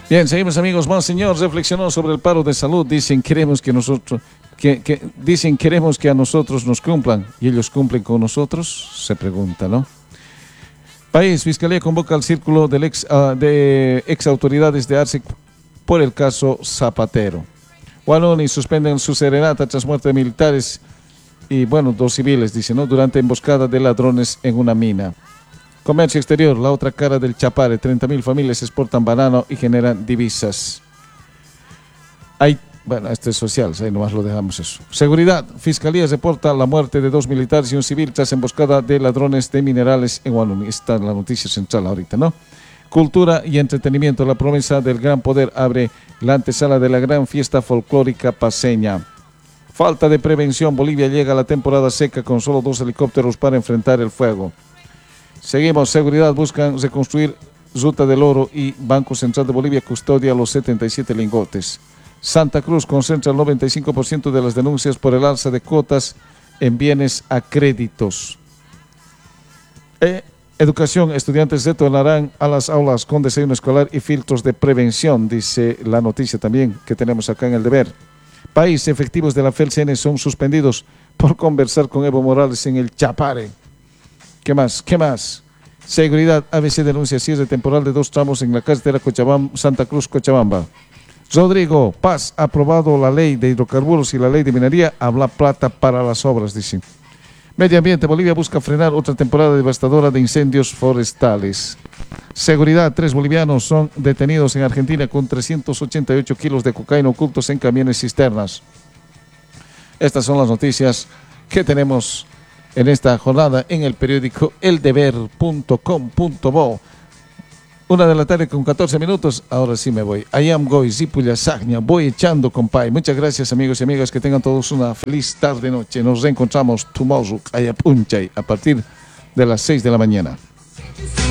Bien, seguimos amigos. Monseñor reflexionó sobre el paro de salud. Dicen queremos que nosotros, dicen queremos que a nosotros nos cumplan y ellos cumplen con nosotros. Se pregunta, ¿no? País, Fiscalía convoca al círculo de ex autoridades de ARSEC por el caso Zapatero. Wallonia suspenden su serenata tras muerte de militares y, bueno, 2 civiles, dice, ¿no? Durante emboscada de ladrones en una mina. Comercio exterior, la otra cara del Chapare. 30.000 familias exportan banano y generan divisas. Bueno, este es social, ahí nomás lo dejamos eso. Seguridad, Fiscalía reporta la muerte de 2 militares y un civil tras emboscada de ladrones de minerales en Wallonia. Está en la noticia central ahorita, ¿no? Cultura y entretenimiento, la promesa del gran poder abre la antesala de la gran fiesta folclórica paceña. Falta de prevención, Bolivia llega a la temporada seca con solo 2 helicópteros para enfrentar el fuego. Seguimos, seguridad, buscan reconstruir Ruta del Oro y Banco Central de Bolivia custodia los 77 lingotes. Santa Cruz concentra el 95% de las denuncias por el alza de cuotas en bienes a créditos. Educación, estudiantes retornarán a las aulas con desayuno escolar y filtros de prevención, dice la noticia también que tenemos acá en El Deber. País, efectivos de la FELCN son suspendidos por conversar con Evo Morales en el Chapare. ¿Qué más? ¿Qué más? Seguridad, ABC denuncia cierre temporal de 2 tramos en la carretera Santa Cruz-Cochabamba. Rodrigo Paz ha aprobado la ley de hidrocarburos y la ley de minería, habla plata para las obras, dice. Medio ambiente, Bolivia busca frenar otra temporada devastadora de incendios forestales. Seguridad, 3 bolivianos son detenidos en Argentina con 388 kilos de cocaína ocultos en camiones cisternas. Estas son las noticias que tenemos en esta jornada en el periódico eldeber.com.bo. 1:14 p.m. Ahora sí me voy. I am going, Zipulla Sagna. Voy echando, compay. Muchas gracias, amigos y amigas. Que tengan todos una feliz tarde-noche. Nos reencontramos tomorrow, a partir de las 6 de la mañana.